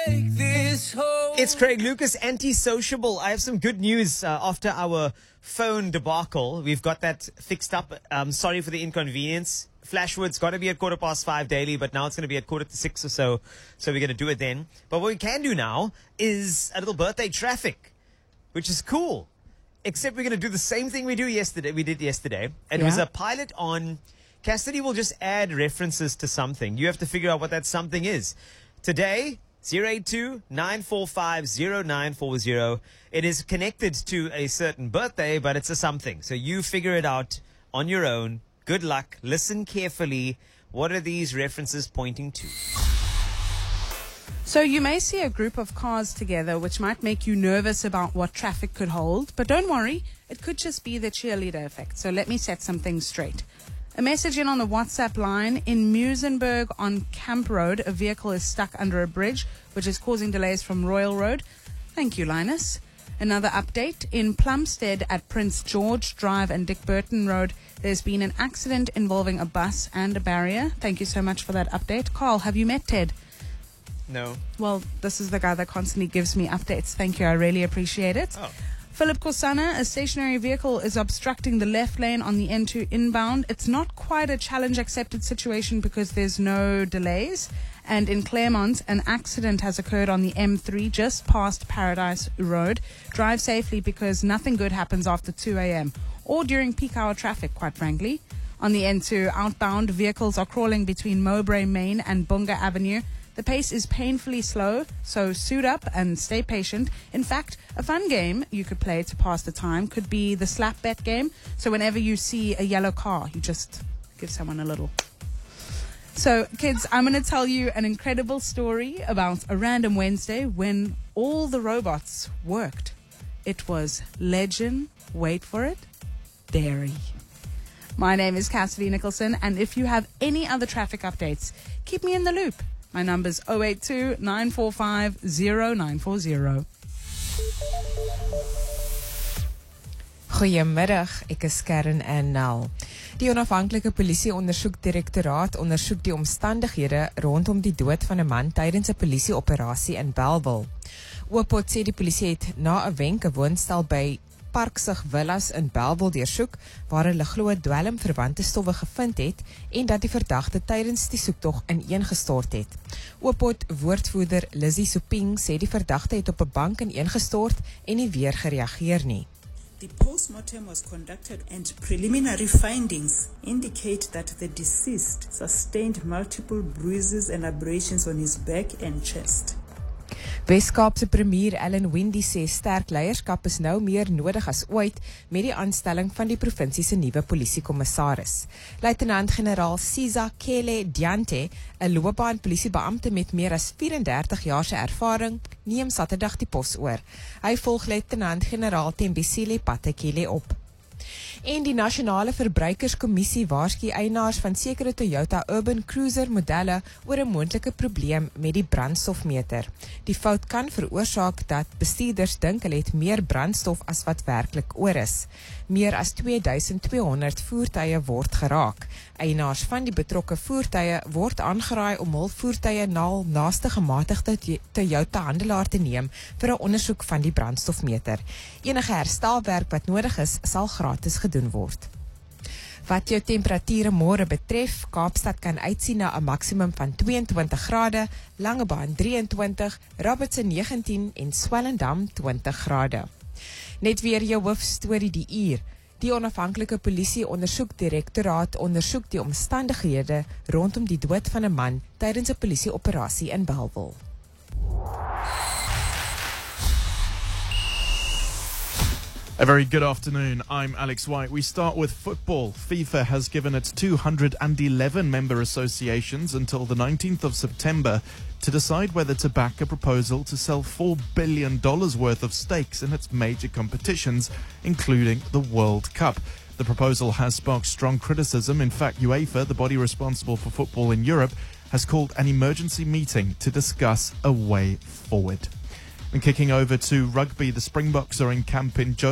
It's Craig Lucas, Antisociable. I have some good news after our phone debacle. We've got that fixed up. Sorry for the inconvenience. Flashwood's got to be at 5:15 daily, but now it's going to be at 5:45 or so. So we're going to do it then. But what we can do now is a little birthday traffic, which is cool. Except we're going to do the same thing we did yesterday. And it was a pilot on... Cassidy will just add references to something. You have to figure out what that something is. Today... 082-945-0940. It is connected to a certain birthday, but it's a something. So you figure it out on your own. Good luck. Listen carefully. What are these references pointing to? So you may see a group of cars together, which might make you nervous about what traffic could hold. But don't worry, it could just be the cheerleader effect. So let me set some things straight. A message in on the WhatsApp line. In Muizenberg on Camp Road, a vehicle is stuck under a bridge, which is causing delays from Royal Road. Thank you, Linus. Another update. In Plumstead at Prince George Drive and Dick Burton Road, there's been an accident involving a bus and a barrier. Thank you so much for that update. Carl, have you met Ted? No. Well, this is the guy that constantly gives me updates. Thank you. I really appreciate it. Oh. Philip Kosana, a stationary vehicle is obstructing the left lane on the N2 inbound. It's not quite a challenge-accepted situation because there's no delays. And in Claremont, an accident has occurred on the M3 just past Paradise Road. Drive safely because nothing good happens after 2 a.m. or during peak hour traffic, quite frankly. On the N2 outbound, vehicles are crawling between Mowbray Main and Bunga Avenue. The pace is painfully slow, so suit up and stay patient. In fact, a fun game you could play to pass the time could be the slap bet game. So whenever you see a yellow car, you just give someone a little. So, kids, I'm going to tell you an incredible story about a random Wednesday when all the robots worked. It was legend, wait for it, dairy. My name is Cassidy Nicholson, and if you have any other traffic updates, keep me in the loop. My number's 082-945-0940. Goeiemiddag, ek is Karen Nel. Die onafhanklike polisie-ondersoekdirektoraat ondersoek die omstandighede rondom die dood van 'n man tydens 'n polisieoperasie in Bellville. Oopot sê die polisie het na 'n wenk 'n woonstel by Parksig Villas in Bellville deursoek waar hulle glo dwelmverwante stowwe gevind het en dat die verdagte tydens die soektog ineengestort het. Oopot woordvoerder Lizzie Soeping sê die verdagte het op 'n bank ineengestort en nie weer gereageer nie. The post-mortem was conducted and preliminary findings indicate that the deceased sustained multiple bruises and abrasions on his back and chest. Weskaapse premier Ellen Wendy sê sterk leierskap is nou meer nodig as ooit met die aanstelling van die provinsie se nuwe polisiekommissaris. Luitenant-generaal Siza Kele Diante, 'n loopbaanpolisiebeampte met meer as 34 jaar se ervaring, neem Saterdag die pos oor. Hy volg luitenant-generaal Tembisile Patekile op. En die Nasionale Verbruikerskommissie waarsku eienaars van sekere Toyota Urban Cruiser modelle oor 'n moontlike probleem met die brandstofmeter. Die fout kan veroorsaak dat bestuurders dink hulle het meer brandstof as wat werklik oor is. Meer as 2200 voertuie word geraak. Eienaars van die betrokke voertuie word aangeraai om hul voertuie na naaste gematigde Toyota handelaar te neem vir 'n ondersoek van die brandstofmeter. Enige herstelwerk wat nodig is, sal gratis gedoen word. Wat jou temperature môre betref, Kaapstad kan uitsien na 'n maksimum van 22 grade, Langebaan 23, Robertson 19 en Swellendam 20 grade. Net weer jou hoofstorie die uur. Die onafhanklike polisie-ondersoekdirektoraat ondersoek die omstandighede rondom die dood van 'n man tydens 'n polisieoperasie in Bellville. A very good afternoon. I'm Alex White. We start with football. FIFA has given its 211 member associations until the 19th of September to decide whether to back a proposal to sell $4 billion worth of stakes in its major competitions, including the World Cup. The proposal has sparked strong criticism. In fact, UEFA, the body responsible for football in Europe, has called an emergency meeting to discuss a way forward. And kicking over to rugby, the Springboks are in camp in